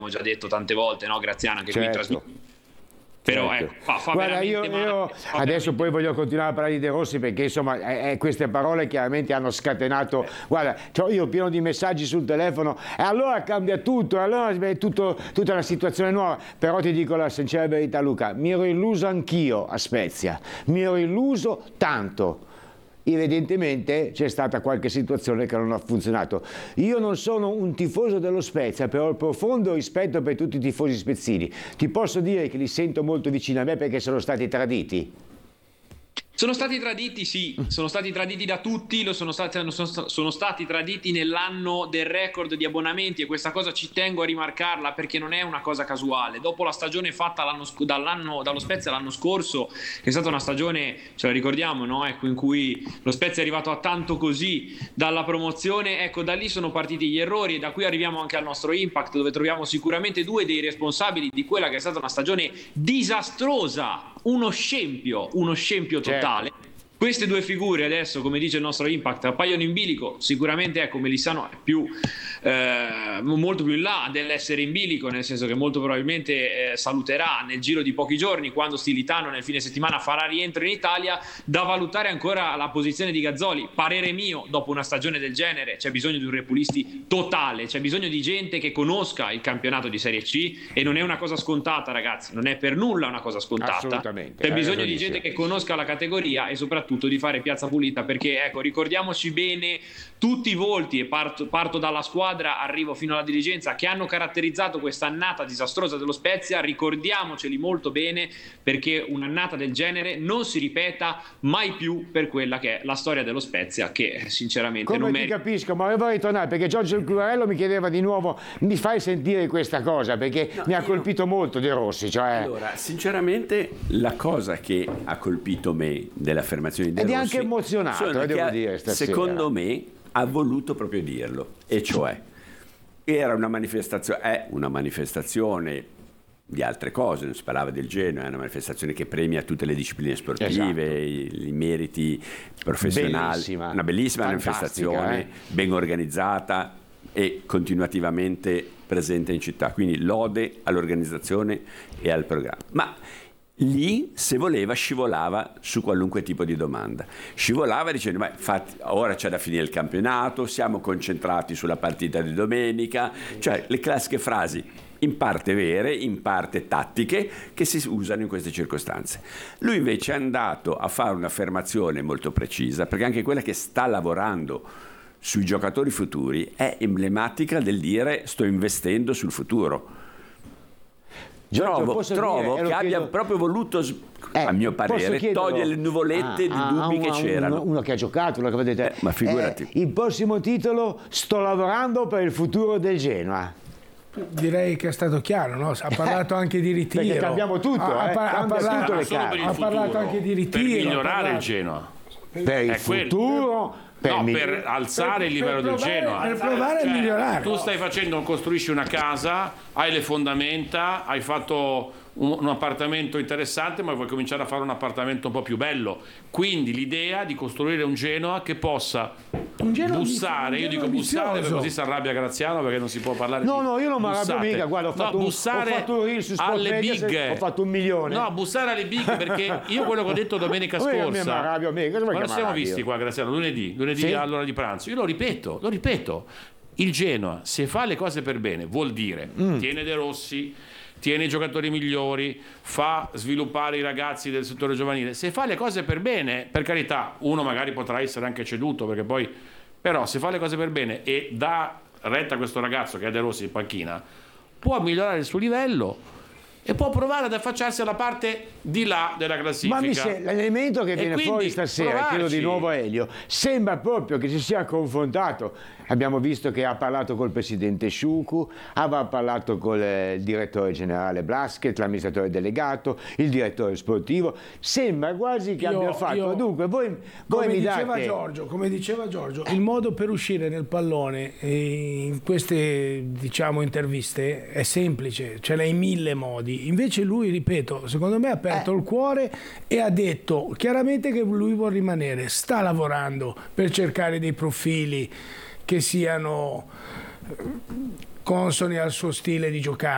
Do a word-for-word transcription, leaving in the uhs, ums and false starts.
già detto tante volte, no Graziano, anche certo. qui in trasmissione. Però certo. ecco, fa, fa Guarda, io, male, io fa adesso veramente... poi voglio continuare a parlare di De Rossi, perché insomma eh, eh, queste parole chiaramente hanno scatenato, guarda, cioè io pieno di messaggi sul telefono, e allora cambia tutto, allora è tutto, tutta una situazione nuova. Però ti dico la sincera verità, Luca, mi ero illuso anch'io a Spezia, mi ero illuso tanto. Evidentemente c'è stata qualche situazione che non ha funzionato. Io non sono un tifoso dello Spezia, però ho profondo rispetto per tutti i tifosi spezzini. Ti posso dire che li sento molto vicini a me perché sono stati traditi. Sono stati traditi, sì, sono stati traditi da tutti, lo sono stati, sono, sono stati traditi nell'anno del record di abbonamenti, e questa cosa ci tengo a rimarcarla perché non è una cosa casuale. Dopo la stagione fatta dall'anno, dallo Spezia l'anno scorso, che è stata una stagione, ce la ricordiamo, no? Ecco, in cui lo Spezia è arrivato a tanto così dalla promozione, ecco, da lì sono partiti gli errori, e da qui arriviamo anche al nostro Impact, dove troviamo sicuramente due dei responsabili di quella che è stata una stagione disastrosa, uno scempio, uno scempio totale. Certo. Queste due figure adesso, come dice il nostro Impact, appaiono in bilico. Sicuramente, ecco, Melissano è più, eh, molto più in là dell'essere in bilico, nel senso che molto probabilmente eh, saluterà nel giro di pochi giorni, quando Stilitano nel fine settimana farà rientro in Italia. Da valutare ancora la posizione di Gazzoli. Parere mio, dopo una stagione del genere c'è bisogno di un repulisti totale, c'è bisogno di gente che conosca il campionato di Serie C, e non è una cosa scontata, ragazzi, non è per nulla una cosa scontata. Assolutamente. C'è bisogno di gente che conosca la categoria, e soprattutto di fare piazza pulita, perché ecco, ricordiamoci bene tutti i volti, e parto, parto dalla squadra, arrivo fino alla dirigenza, che hanno caratterizzato questa annata disastrosa dello Spezia. Ricordiamoceli molto bene, perché un'annata del genere non si ripeta mai più per quella che è la storia dello Spezia, che sinceramente Come non ti merita. capisco, ma vorrei tornare, perché Giorgio Il Clurello mi chiedeva di nuovo, mi fai sentire questa cosa, perché no, mi ha io... colpito molto De Rossi, cioè... Allora, sinceramente la cosa che ha colpito me dell'affermazione di De Ed è Rossi, anche emozionato, eh, devo ha, dire, stasera. secondo me ha voluto proprio dirlo, e cioè era una manifestazione, è una manifestazione di altre cose, non si parlava del Genoa, è una manifestazione che premia tutte le discipline sportive, esatto. i, i meriti professionali, bellissima, una bellissima manifestazione, eh? ben organizzata e continuativamente presente in città, quindi lode all'organizzazione e al programma. Ma lì, se voleva, scivolava su qualunque tipo di domanda. Scivolava dicendo, ma infatti ora c'è da finire il campionato, siamo concentrati sulla partita di domenica, cioè le classiche frasi in parte vere, in parte tattiche, che si usano in queste circostanze. Lui invece è andato a fare un'affermazione molto precisa, perché anche quella che sta lavorando sui giocatori futuri è emblematica del dire sto investendo sul futuro. Trovo, trovo dire, che abbia chiedo... proprio voluto, eh, a mio parere, togliere le nuvolette ah, di dubbi ah, che c'erano. Uno, uno che ha giocato, uno che vedete. Eh, ma figurati. Eh, il prossimo titolo: sto lavorando per il futuro del Genoa. Direi che è stato chiaro, no? Ha parlato anche di ritiro. Perché cambiamo tutto, ha, eh? ha, ha parlato, tutto le ha parlato anche di ritiro. Per migliorare parlato... il Genoa. Per il futuro. Per no, mi... per alzare per, il livello per del provare, Genoa. Per provare cioè, a migliorare. Tu stai facendo, costruisci una casa, hai le fondamenta, hai fatto un, un appartamento interessante, ma vuoi cominciare a fare un appartamento un po' più bello. Quindi l'idea di costruire un Genoa che possa un bussare, io dico bussare perché così si arrabbia Graziano, perché non si può parlare no, di No, io non mi arrabbio mica, guarda, ho fatto, no, un, bussare ho fatto un reel su Sport alle Mediaset, big. ho fatto un milione. No, bussare alle big, perché io quello che ho detto domenica scorsa, mi arrabbio, me, cosa quando siamo visti qua, Graziano, lunedì, lunedì sì? all'ora di pranzo, io lo ripeto, lo ripeto, il Genoa, se fa le cose per bene, vuol dire mm. tiene De Rossi, tiene i giocatori migliori, fa sviluppare i ragazzi del settore giovanile. Se fa le cose per bene, per carità, uno magari potrà essere anche ceduto, perché poi, però se fa le cose per bene e dà retta a questo ragazzo che è De Rossi in panchina, può migliorare il suo livello e può provare ad affacciarsi alla parte di là della classifica. Ma mi se... l'elemento che e viene fuori stasera, provarci. Chiedo di nuovo a Elio, sembra proprio che si sia confrontato. Abbiamo visto che ha parlato col presidente Sciucu, aveva parlato col eh, direttore generale Blasket, l'amministratore delegato, il direttore sportivo. Sembra quasi che io, abbia fatto. Io, Dunque, voi, voi come, mi diceva date... Giorgio, come diceva Giorgio, il modo per uscire nel pallone eh, in queste, diciamo, interviste è semplice, ce l'ha in mille modi. Invece lui, ripeto, secondo me ha aperto eh. il cuore e ha detto chiaramente che lui vuole rimanere, sta lavorando per cercare dei profili che siano consoni al suo stile di giocare.